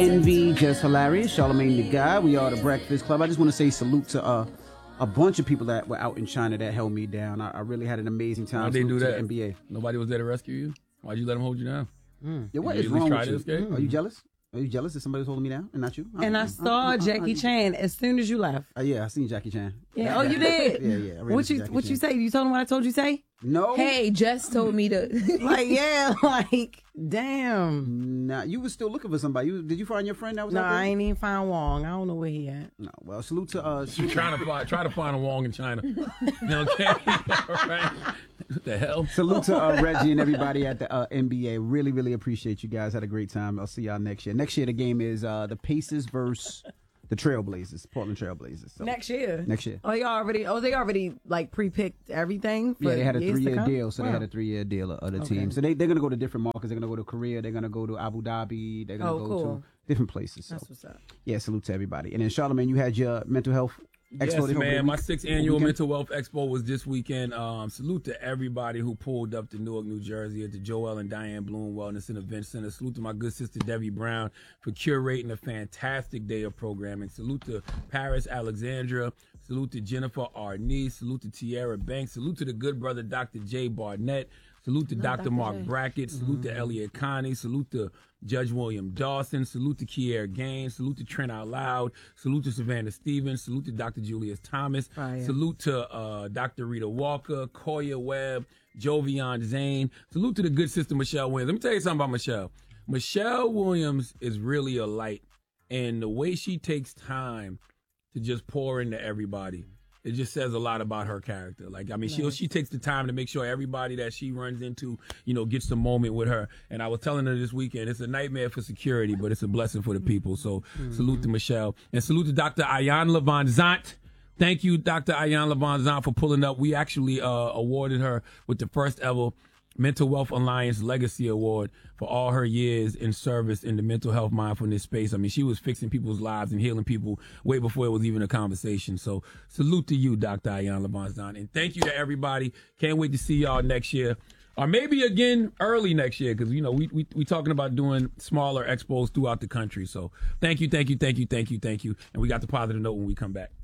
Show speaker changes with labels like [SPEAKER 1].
[SPEAKER 1] Envy, Just Hilarious, Charlamagne the Guy. We are the Breakfast Club. I just want to say salute to a bunch of people that were out in China that held me down. I really had an amazing time.
[SPEAKER 2] Why'd they do that?
[SPEAKER 1] The NBA.
[SPEAKER 2] Nobody was there to rescue you? Why'd you let them hold you down?
[SPEAKER 1] Yeah, what is wrong with you? Are you jealous? Are you jealous that somebody was holding me down and not you?
[SPEAKER 3] And I saw Jackie Chan as soon as you left.
[SPEAKER 1] Yeah, I seen Jackie Chan.
[SPEAKER 3] Yeah. Oh, you did?
[SPEAKER 1] Yeah.
[SPEAKER 3] What you say? You told him what I told you say?
[SPEAKER 1] No.
[SPEAKER 4] Hey, Jess told me to.
[SPEAKER 3] Damn.
[SPEAKER 1] Nah, you was still looking for somebody. Did you find your friend that was out there?
[SPEAKER 3] I ain't even find Wong. I don't know where he at.
[SPEAKER 1] No. Well, salute to
[SPEAKER 2] She's try to find a Wong in China. Okay. Right. What the hell?
[SPEAKER 1] Salute to Reggie and everybody at the NBA. Really, really appreciate you guys. Had a great time. I'll see y'all next year. Next year the game is the Pacers versus the Trailblazers, Portland Trailblazers. So,
[SPEAKER 3] next year.
[SPEAKER 1] Oh,
[SPEAKER 3] they already like pre-picked everything.
[SPEAKER 1] Yeah, they had a 3-year deal. So
[SPEAKER 3] wow.
[SPEAKER 1] They had a 3-year deal of the team. So they're going to go to different markets. They're going to go to Korea. They're going to go to Abu Dhabi. They're going to go to different places. So.
[SPEAKER 3] That's what's up.
[SPEAKER 1] Yeah, salute to everybody. And then Charlamagne, you had your mental health expo.
[SPEAKER 2] Yes, man. My 6th annual Mental Wealth Expo was this weekend. Salute to everybody who pulled up to Newark, New Jersey at the Joel and Diane Bloom Wellness and Event Center. Salute to my good sister Debbie Brown for curating a fantastic day of programming. Salute to Paris Alexandra. Salute to Jennifer Arnice. Salute to Tierra Banks. Salute to the good brother Dr. Jay Barnett. Salute to Dr. Mark Brackett. Salute to Elliot Connie. Salute to Judge William Dawson. Salute to Kier Gaines. Salute to Trent Out Loud. Salute to Savannah Stevens. Salute to Dr. Julius Thomas. Salute to Dr. Rita Walker, Koya Webb, Jovian Zane. Salute to the good sister Michelle Williams. Let me tell you something about Michelle. Michelle Williams is really a light. And the way she takes time to just pour into everybody, it just says a lot about her character. Like, I mean, she takes the time to make sure everybody that she runs into, gets the moment with her. And I was telling her this weekend, it's a nightmare for security, but it's a blessing for the people. So salute to Michelle. And salute to Dr. Ayan Levon Zant. Thank you, Dr. Ayan Levon Zant, for pulling up. We actually awarded her with the first ever Mental Wealth Alliance Legacy Award for all her years in service in the mental health mindfulness space. I mean, she was fixing people's lives and healing people way before it was even a conversation. So salute to you, Dr. Ayan Levon Zant. And thank you to everybody. Can't wait to see y'all next year. Or maybe again early next year, because, we talking about doing smaller expos throughout the country. So thank you. And we got the positive note when we come back.